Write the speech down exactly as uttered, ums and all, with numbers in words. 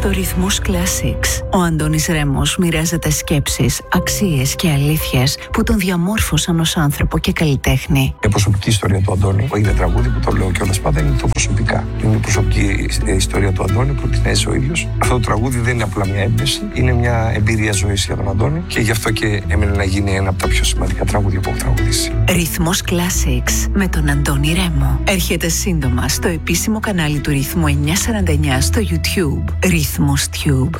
Στο Ρυθμός Classics, ο Αντώνης Ρέμος μοιράζεται σκέψεις, αξίες και αλήθειες που τον διαμόρφωσαν ως άνθρωπο και καλλιτέχνη. Η προσωπική ιστορία του Αντώνη, που είναι τραγούδι που το λέω κιόλας πάντα, είναι το προσωπικά. Είναι η προσωπική ιστορία του Αντώνη που την έζησε ο ίδιος. Αυτό το τραγούδι δεν είναι απλά μια έμπνευση, είναι μια εμπειρία ζωής για τον Αντώνη και γι' αυτό και έμεινε να γίνει ένα από τα πιο σημαντικά τραγούδια που έχω τραγουδήσει. Ρυθμός Classics με τον Αντώνη Ρέμο. Έρχεται σύντομα στο επίσημο κανάλι του Ρυθμού εννιακόσια σαράντα εννιά στο YouTube. Ρυθμός Tube.